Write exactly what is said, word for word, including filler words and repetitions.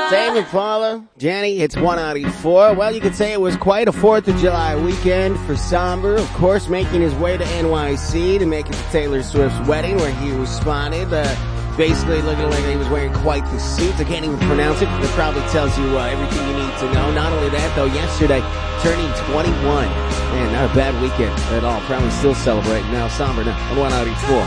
Tame Impala, Jenny, it's one eighty-four. Well, you could say it was quite a fourth of July weekend for Somber, of course, making his way to N Y C to make it to Taylor Swift's wedding, where he was spotted, uh, basically looking like he was wearing quite the suit. I can't even pronounce it. It probably tells you uh, everything you need to know. Not only that, though, yesterday, turning twenty-one. Man, not a bad weekend at all. Probably still celebrating now. Somber now on one eighty-four.